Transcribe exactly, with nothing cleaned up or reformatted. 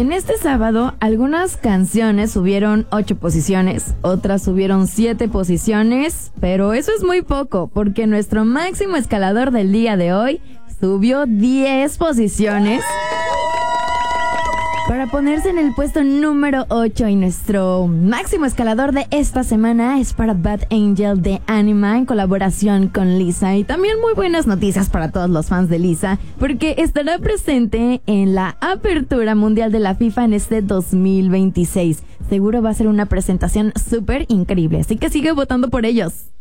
En este sábado, algunas canciones subieron ocho posiciones, otras subieron siete posiciones, pero eso es muy poco, porque nuestro máximo escalador del día de hoy subió diez posiciones para ponerse en el puesto número ocho, y nuestro máximo escalador de esta semana es para Bad Angel de Anima en colaboración con Lisa. Y también muy buenas noticias para todos los fans de Lisa, porque estará presente en la apertura mundial de la FIFA en este dos mil veintiséis. Seguro va a ser una presentación súper increíble, así que sigue votando por ellos.